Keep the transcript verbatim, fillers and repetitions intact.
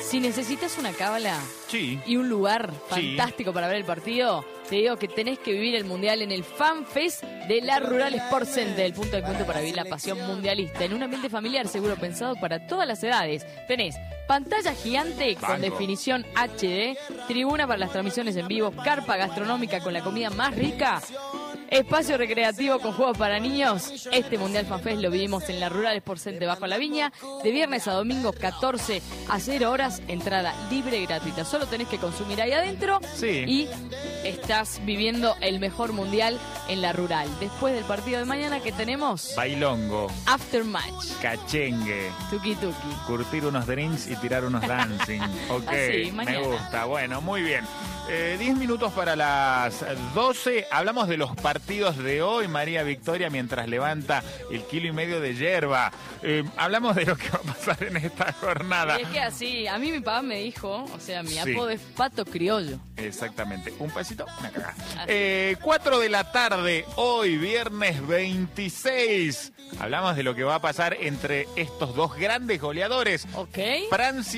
Si necesitas una cábala Sí. y un lugar Sí. fantástico para ver el partido, te digo que tenés que vivir el Mundial en el Fan Fest de la Rural Sports Center, el punto de encuentro para vivir la pasión mundialista en un ambiente familiar seguro pensado para todas las edades. Tenés pantalla gigante con Banco. definición H D, tribuna para las transmisiones en vivo, carpa gastronómica con la comida más rica, espacio recreativo con juegos para niños. Este Mundial Fan Fest lo vivimos en la Rural Sports Center bajo la Viña, de viernes a domingo catorce a cero horas, entrada libre y gratuita. Solo tenés que consumir ahí adentro Sí. y estás viviendo el mejor Mundial en la Rural. Después del partido de mañana que tenemos Bailongo, After Match, cachengue, tuki tuki. curtir unos drinks y tirar unos dancing. Ok, Así, me mañana. gusta. Bueno, muy bien. Eh, diez minutos para las doce. Hablamos de los partidos de hoy, María Victoria, mientras levanta el kilo y medio de yerba. Eh, hablamos de lo que va a pasar en esta jornada. Y es que así, a mí mi papá me dijo, o sea, mi Sí. apodo es Pato Criollo. Exactamente. Un pesito, una cagada. Así. Eh, cuatro de la tarde, hoy, viernes veintiséis. Hablamos de lo que va a pasar entre estos dos grandes goleadores. ¿Ok? Francia